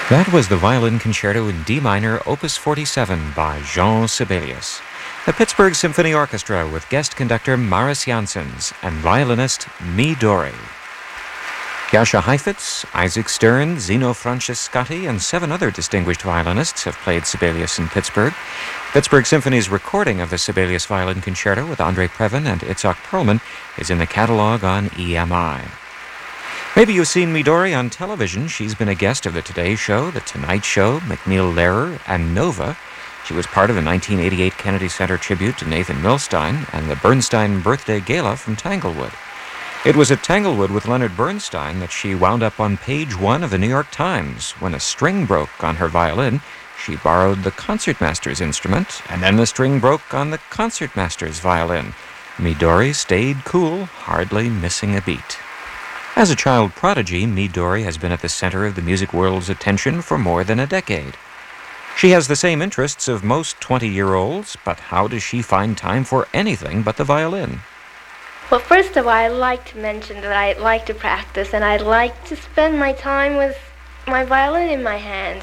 That was the Violin Concerto in D minor, Opus 47 by Jean Sibelius. The Pittsburgh Symphony Orchestra with guest conductor Maris Janssens and violinist Midori. Jascha Heifetz, Isaac Stern, Zino Francescatti, and 7 other distinguished violinists have played Sibelius in Pittsburgh. Pittsburgh Symphony's recording of the Sibelius Violin Concerto with Andre Previn and Itzhak Perlman is in the catalog on EMI. Maybe you've seen Midori on television. She's been a guest of The Today Show, The Tonight Show, McNeil Lehrer, and Nova. She was part of the 1988 Kennedy Center tribute to Nathan Milstein and the Bernstein Birthday Gala from Tanglewood. It was at Tanglewood with Leonard Bernstein that she wound up on page 1 of the New York Times. When a string broke on her violin, she borrowed the concertmaster's instrument, and then the string broke on the concertmaster's violin. Midori stayed cool, hardly missing a beat. As a child prodigy, Midori has been at the center of the music world's attention for more than a decade. She has the same interests of most 20-year-olds, but how does she find time for anything but the violin? Well, first of all, I'd like to mention that I like to practice, and I like to spend my time with my violin in my hands.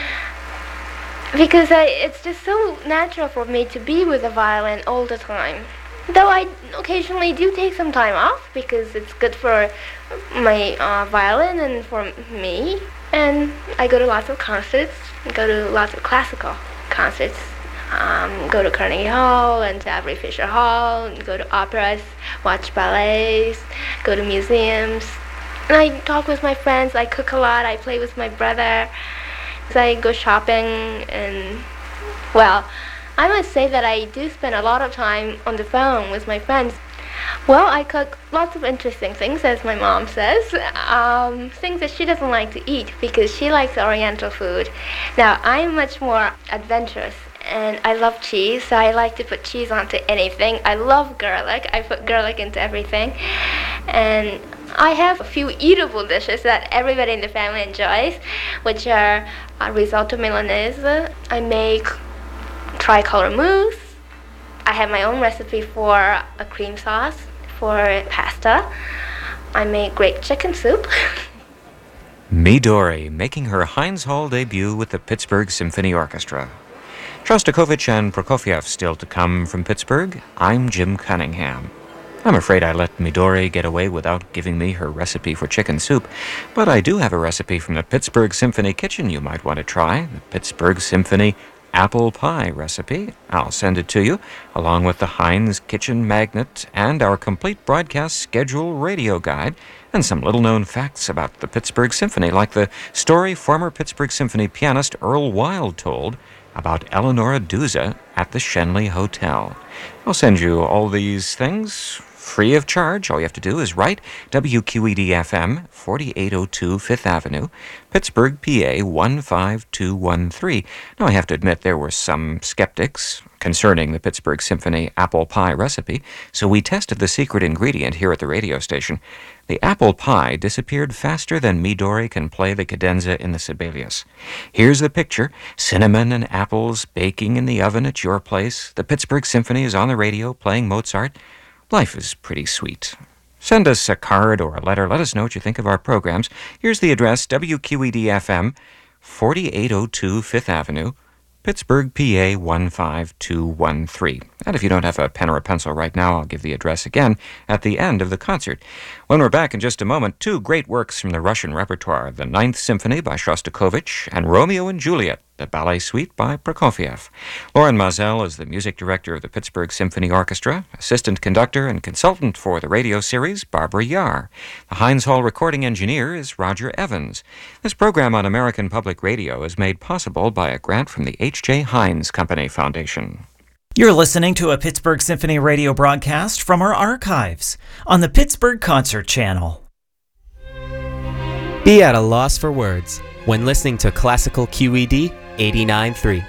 Because it's just so natural for me to be with the violin all the time. Though I occasionally do take some time off because it's good for my violin and for me. And I go to lots of concerts, go to lots of classical concerts, go to Carnegie Hall and to Avery Fisher Hall, and go to operas, watch ballets, go to museums. And I talk with my friends, I cook a lot, I play with my brother, I go shopping, and, well, I must say that I do spend a lot of time on the phone with my friends. Well, I cook lots of interesting things, as my mom says, things that she doesn't like to eat because she likes Oriental food. Now, I'm much more adventurous, and I love cheese, so I like to put cheese onto anything. I love garlic. I put garlic into everything. And I have a few eatable dishes that everybody in the family enjoys, which are risotto Milanese. I make tricolor mousse. I have my own recipe for a cream sauce for pasta. I make great chicken soup. Midori making her Heinz Hall debut with the Pittsburgh Symphony Orchestra. Shostakovich and Prokofiev still to come from Pittsburgh. I'm Jim Cunningham. I'm afraid I let Midori get away without giving me her recipe for chicken soup, but I do have a recipe from the Pittsburgh Symphony Kitchen you might want to try, the Pittsburgh Symphony apple pie recipe. I'll send it to you, along with the Heinz Kitchen Magnet and our complete broadcast schedule radio guide, and some little-known facts about the Pittsburgh Symphony, like the story former Pittsburgh Symphony pianist Earl Wild told about Eleonora Duse at the Schenley Hotel. I'll send you all these things free of charge. All you have to do is write WQED-FM, 4802 Fifth Avenue, Pittsburgh, PA 15213. Now, I have to admit there were some skeptics concerning the Pittsburgh Symphony apple pie recipe, so we tested the secret ingredient here at the radio station. The apple pie disappeared faster than Midori can play the cadenza in the Sibelius. Here's the picture: cinnamon and apples baking in the oven at your place. The Pittsburgh Symphony is on the radio playing Mozart. Life is pretty sweet. Send us a card or a letter. Let us know what you think of our programs. Here's the address: WQED-FM, 4802 Fifth Avenue, Pittsburgh, PA 15213. And if you don't have a pen or a pencil right now, I'll give the address again at the end of the concert. When we're back in just a moment, 2 great works from the Russian repertoire, the Ninth Symphony by Shostakovich and Romeo and Juliet, the ballet suite by Prokofiev. Lauren Mazel is the music director of the Pittsburgh Symphony Orchestra, assistant conductor and consultant for the radio series, Barbara Yar. The Heinz Hall recording engineer is Roger Evans. This program on American Public Radio is made possible by a grant from the H.J. Heinz Company Foundation. You're listening to a Pittsburgh Symphony radio broadcast from our archives on the Pittsburgh Concert Channel. Be at a loss for words when listening to Classical QED 89.3.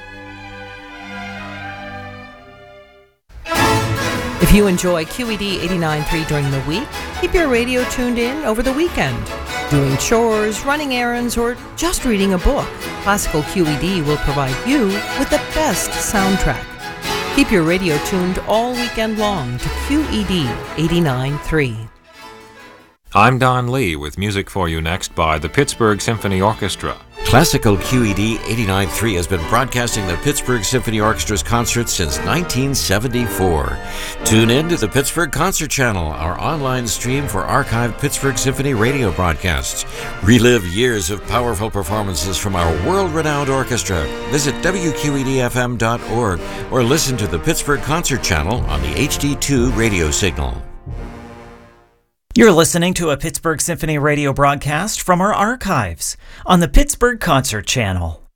If you enjoy QED 89.3 during the week, keep your radio tuned in over the weekend. Doing chores, running errands, or just reading a book, Classical QED will provide you with the best soundtrack. Keep your radio tuned all weekend long to QED 89.3. I'm Don Lee with music for you next by the Pittsburgh Symphony Orchestra. Classical QED 89.3 has been broadcasting the Pittsburgh Symphony Orchestra's concerts since 1974. Tune in to the Pittsburgh Concert Channel, our online stream for archived Pittsburgh Symphony radio broadcasts. Relive years of powerful performances from our world-renowned orchestra. Visit WQEDFM.org or listen to the Pittsburgh Concert Channel on the HD2 radio signal. You're listening to a Pittsburgh Symphony radio broadcast from our archives on the Pittsburgh Concert Channel.